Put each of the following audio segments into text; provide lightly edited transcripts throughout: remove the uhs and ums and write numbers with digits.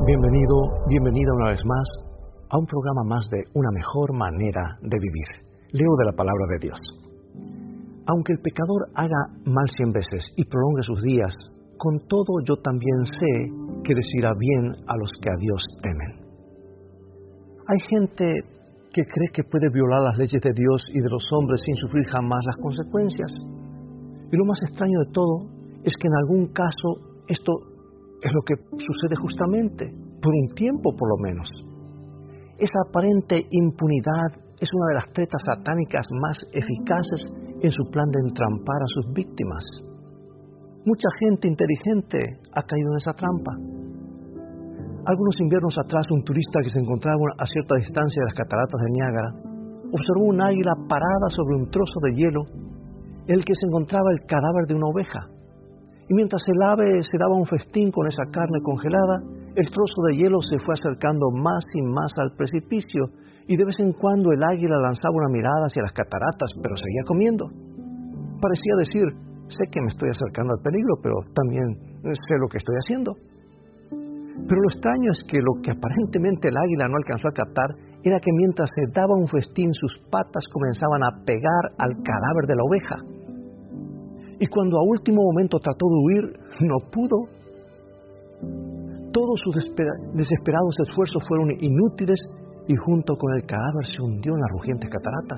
Bienvenida una vez más a un programa más de Una mejor manera de vivir. Leo de la palabra de Dios. Aunque el pecador haga mal 100 veces y prolongue sus días, con todo yo también sé que les irá bien a los que a Dios temen. Hay gente que cree que puede violar las leyes de Dios y de los hombres sin sufrir jamás las consecuencias. Y lo más extraño de todo es que en algún caso esto es lo que sucede justamente, por un tiempo por lo menos. Esa aparente impunidad es una de las tretas satánicas más eficaces en su plan de entrampar a sus víctimas. Mucha gente inteligente ha caído en esa trampa. Algunos inviernos atrás, un turista que se encontraba a cierta distancia de las cataratas de Niágara observó un águila parada sobre un trozo de hielo en el que se encontraba el cadáver de una oveja. Y mientras el ave se daba un festín con esa carne congelada, el trozo de hielo se fue acercando más y más al precipicio, y de vez en cuando el águila lanzaba una mirada hacia las cataratas, pero seguía comiendo. Parecía decir: sé que me estoy acercando al peligro, pero también sé lo que estoy haciendo. Pero lo extraño es que lo que aparentemente el águila no alcanzó a captar era que mientras se daba un festín, sus patas comenzaban a pegar al cadáver de la oveja. Y cuando a último momento trató de huir, no pudo. Todos sus desesperados esfuerzos fueron inútiles y junto con el cadáver se hundió en las rugientes cataratas.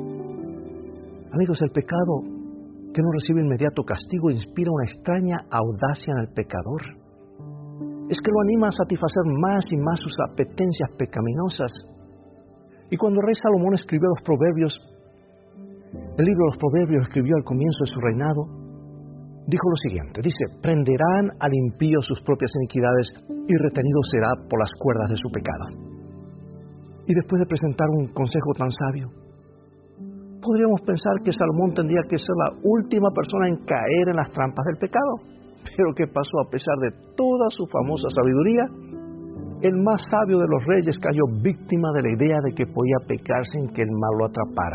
Amigos, el pecado que no recibe inmediato castigo inspira una extraña audacia en el pecador. Es que lo anima a satisfacer más y más sus apetencias pecaminosas. Y cuando el rey Salomón escribió los Proverbios, el libro de los Proverbios escribió al comienzo de su reinado, dijo lo siguiente, dice: prenderán al impío sus propias iniquidades y retenido será por las cuerdas de su pecado. Y después de presentar un consejo tan sabio, podríamos pensar que Salomón tendría que ser la última persona en caer en las trampas del pecado. Pero ¿qué pasó? A pesar de toda su famosa sabiduría, el más sabio de los reyes cayó víctima de la idea de que podía pecar sin que el mal lo atrapara.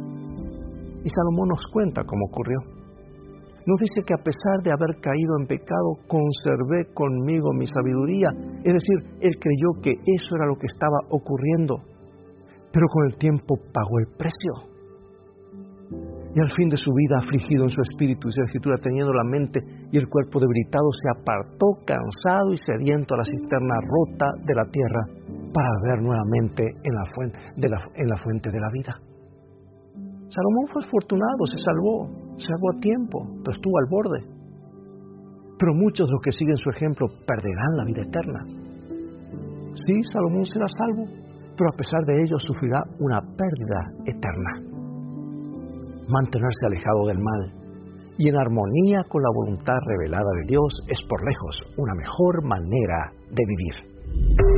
Y Salomón nos cuenta cómo ocurrió. Nos dice que a pesar de haber caído en pecado, conservé conmigo mi sabiduría. Es decir, él creyó que eso era lo que estaba ocurriendo. Pero con el tiempo pagó el precio. Y al fin de su vida, afligido en su espíritu, y su escritura, teniendo la mente y el cuerpo debilitado, se apartó cansado y sediento a la cisterna rota de la tierra para beber nuevamente en la fuente de la vida. Salomón fue afortunado, se salvó a tiempo, pero estuvo al borde. Pero muchos de los que siguen su ejemplo perderán la vida eterna. Sí, Salomón será salvo, pero a pesar de ello sufrirá una pérdida eterna. Mantenerse alejado del mal y en armonía con la voluntad revelada de Dios es por lejos una mejor manera de vivir.